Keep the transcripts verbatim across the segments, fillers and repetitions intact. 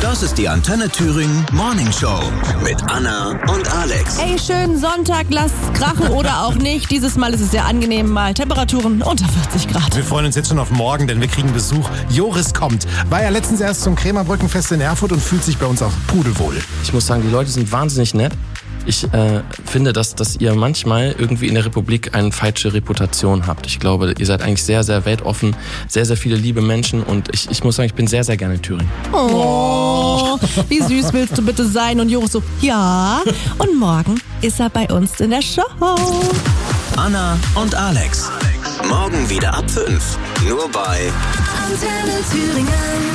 Das ist die Antenne Thüringen Morning Show mit Anna und Alex. Hey, schönen Sonntag, lasst's krachen oder auch nicht. Dieses Mal ist es sehr angenehm, mal Temperaturen unter vierzig Grad. Wir freuen uns jetzt schon auf morgen, denn wir kriegen Besuch. Joris kommt. War ja letztens erst zum Krämerbrückenfest in Erfurt und fühlt sich bei uns auch pudelwohl. Ich muss sagen, die Leute sind wahnsinnig nett. Ich äh, finde, dass, dass ihr manchmal irgendwie in der Republik eine falsche Reputation habt. Ich glaube, ihr seid eigentlich sehr, sehr weltoffen, sehr, sehr viele liebe Menschen und ich, ich muss sagen, ich bin sehr, sehr gerne in Thüringen. Oh, wie süß willst du bitte sein? Und Joris so, ja. Und morgen ist er bei uns in der Show. Anna und Alex. Morgen wieder ab fünf. Nur bei Antenne Thüringen.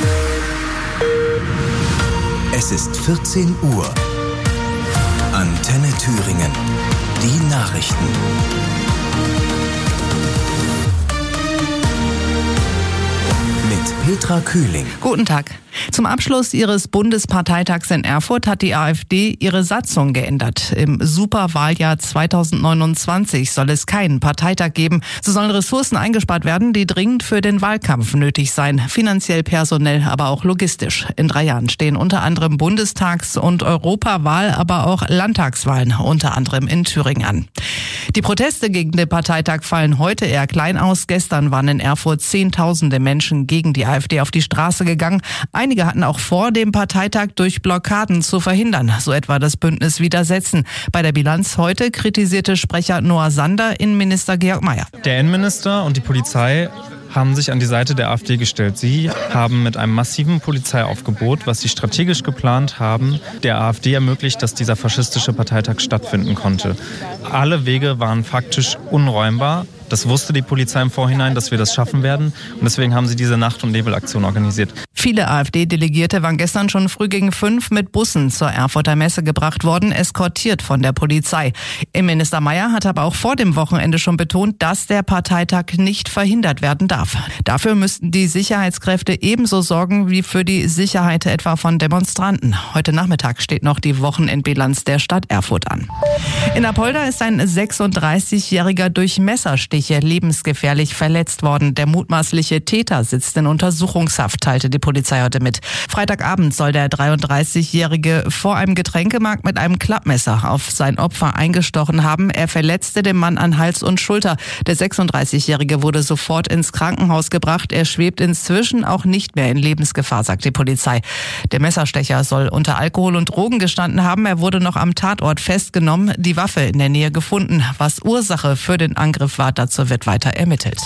Es ist vierzehn Uhr. Antenne Thüringen. Die Nachrichten. Mit Petra Kühling. Guten Tag. Zum Abschluss ihres Bundesparteitags in Erfurt hat die AfD ihre Satzung geändert. Im Superwahljahr zweitausendneunundzwanzig soll es keinen Parteitag geben. So sollen Ressourcen eingespart werden, die dringend für den Wahlkampf nötig seien. Finanziell, personell, aber auch logistisch. In drei Jahren stehen unter anderem Bundestags- und Europawahl, aber auch Landtagswahlen, unter anderem in Thüringen an. Die Proteste gegen den Parteitag fallen heute eher klein aus. Gestern waren in Erfurt Zehntausende Menschen gegen die AfD auf die Straße gegangen. Einige hatten auch vor, den Parteitag durch Blockaden zu verhindern, so etwa das Bündnis Widersetzen. Bei der Bilanz heute kritisierte Sprecher Noah Sander Innenminister Georg Mayer. Der Innenminister und die Polizei haben sich an die Seite der AfD gestellt. Sie haben mit einem massiven Polizeiaufgebot, was sie strategisch geplant haben, der AfD ermöglicht, dass dieser faschistische Parteitag stattfinden konnte. Alle Wege waren faktisch unräumbar. Das wusste die Polizei im Vorhinein, dass wir das schaffen werden. Und deswegen haben sie diese Nacht- und Nebelaktion organisiert. Viele AfD-Delegierte waren gestern schon früh gegen fünf mit Bussen zur Erfurter Messe gebracht worden, eskortiert von der Polizei. Innenminister Mayer hat aber auch vor dem Wochenende schon betont, dass der Parteitag nicht verhindert werden darf. Dafür müssten die Sicherheitskräfte ebenso sorgen wie für die Sicherheit etwa von Demonstranten. Heute Nachmittag steht noch die Wochenendbilanz der Stadt Erfurt an. In Apolda ist ein sechsunddreißigjähriger durch Messerstiche lebensgefährlich verletzt worden. Der mutmaßliche Täter sitzt in Untersuchungshaft, teilte die Polizei heute mit. Freitagabend soll der dreiunddreißigjährige vor einem Getränkemarkt mit einem Klappmesser auf sein Opfer eingestochen haben. Er verletzte den Mann an Hals und Schulter. Der sechsunddreißigjährige wurde sofort ins Krankenhaus gebracht. Er schwebt inzwischen auch nicht mehr in Lebensgefahr, sagt die Polizei. Der Messerstecher soll unter Alkohol und Drogen gestanden haben. Er wurde noch am Tatort festgenommen, die Waffe in der Nähe gefunden. Was Ursache für den Angriff war, dazu wird weiter ermittelt.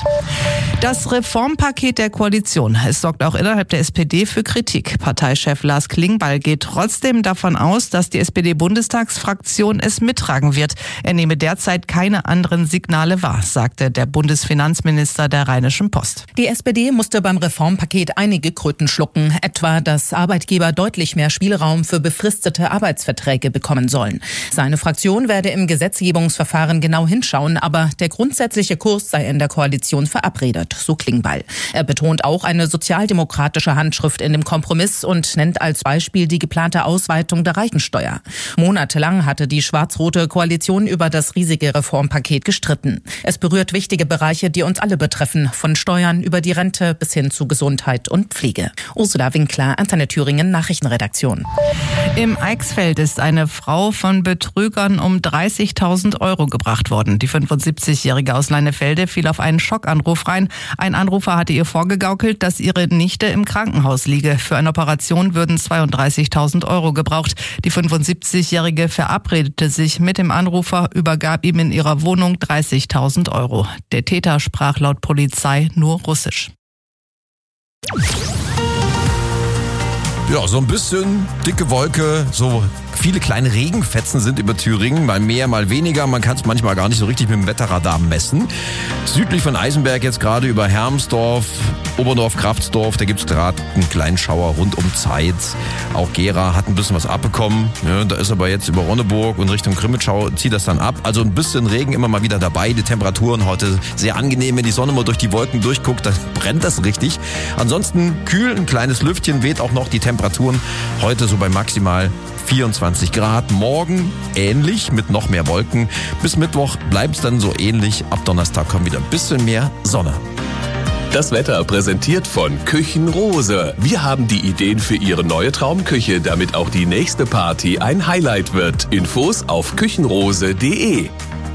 Das Reformpaket der Koalition. Es sorgt auch innerhalb der S P D für Kritik. Parteichef Lars Klingbeil geht trotzdem davon aus, dass die S P D-Bundestagsfraktion es mittragen wird. Er nehme derzeit keine anderen Signale wahr, sagte der Bundesfinanzminister der Rheinischen Post. Die S P D musste beim Reformpaket einige Kröten schlucken, etwa, dass Arbeitgeber deutlich mehr Spielraum für befristete Arbeitsverträge bekommen sollen. Seine Fraktion werde im Gesetzgebungsverfahren genau hinschauen, aber der grundsätzliche Kurs sei in der Koalition verabredet, so Klingbeil. Er betont auch eine sozialdemokratische Handschrift in dem Kompromiss und nennt als Beispiel die geplante Ausweitung der Reichensteuer. Monatelang hatte die schwarz-rote Koalition über das riesige Reformpaket gestritten. Es berührt wichtige Bereiche, die uns alle betreffen, von Steuern über die Rente bis hin zu Gesundheit und Pflege. Ursula Winkler, Antenne Thüringen, Nachrichtenredaktion. Im Eichsfeld ist eine Frau von Betrügern um dreißigtausend Euro gebracht worden. Die fünfundsiebzigjährige aus Leinefelde fiel auf einen Schockanruf rein. Ein Anrufer hatte ihr vorgegaukelt, dass ihre Nichte im Krankenhaus liege. Für eine Operation würden zweiunddreißigtausend Euro gebraucht. Die fünfundsiebzigjährige verabredete sich mit dem Anrufer, übergab ihm in ihrer Wohnung dreißigtausend Euro. Der Täter sprach laut Polizei nur Russisch. Ja, so ein bisschen dicke Wolke, so viele kleine Regenfetzen sind über Thüringen, mal mehr, mal weniger. Man kann es manchmal gar nicht so richtig mit dem Wetterradar messen. Südlich von Eisenberg jetzt gerade über Hermsdorf, Oberdorf, Kraftsdorf, da gibt es gerade einen kleinen Schauer rund um Zeitz. Auch Gera hat ein bisschen was abbekommen. Ja, da ist aber jetzt über Ronneburg und Richtung Grimmitschau zieht das dann ab. Also ein bisschen Regen immer mal wieder dabei. Die Temperaturen heute sehr angenehm. Wenn die Sonne mal durch die Wolken durchguckt, dann brennt das richtig. Ansonsten kühl, ein kleines Lüftchen weht auch noch. Die Temperaturen heute so bei maximal vierundzwanzig Grad. Morgen ähnlich mit noch mehr Wolken. Bis Mittwoch bleibt es dann so ähnlich. Ab Donnerstag kommt wieder ein bisschen mehr Sonne. Das Wetter präsentiert von Küchenrose. Wir haben die Ideen für Ihre neue Traumküche, damit auch die nächste Party ein Highlight wird. Infos auf küchenrose punkt de.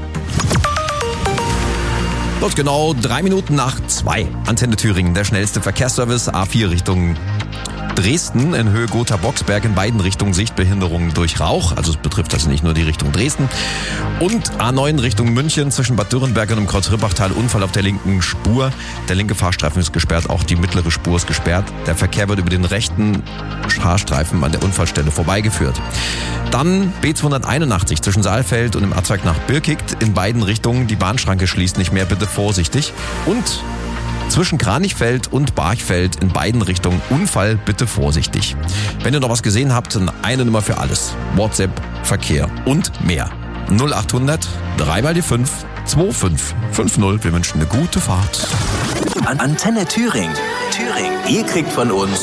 Dort genau drei Minuten nach zwei. Antenne Thüringen, der schnellste Verkehrsservice, A vier Richtung Dresden in Höhe Gotha-Boxberg, in beiden Richtungen Sichtbehinderungen durch Rauch. Also es betrifft also nicht nur die Richtung Dresden. Und A neun Richtung München zwischen Bad Dürrenberg und dem Kreuz-Rippachtal, Unfall auf der linken Spur. Der linke Fahrstreifen ist gesperrt, auch die mittlere Spur ist gesperrt. Der Verkehr wird über den rechten Fahrstreifen an der Unfallstelle vorbeigeführt. Dann B zweihunderteinundachtzig zwischen Saalfeld und dem Abzweig nach Birkigt, in beiden Richtungen. Die Bahnschranke schließt nicht mehr, bitte vorsichtig. Und zwischen Kranichfeld und Barchfeld in beiden Richtungen Unfall, bitte vorsichtig. Wenn ihr noch was gesehen habt, dann eine Nummer für alles. WhatsApp, Verkehr und mehr. null achthundert, drei mal die fünf, zwei fünf fünf null. Wir wünschen eine gute Fahrt. An Antenne Thüringen. Thüringen. Ihr kriegt von uns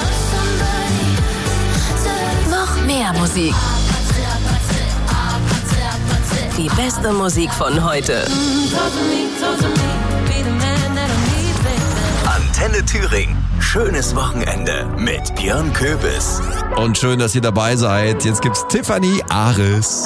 Noch mehr Musik. Die beste Musik von heute. Antenne Thüringen. Schönes Wochenende mit Björn Köbis. Und schön, dass ihr dabei seid. Jetzt gibt's Tiffany Ares.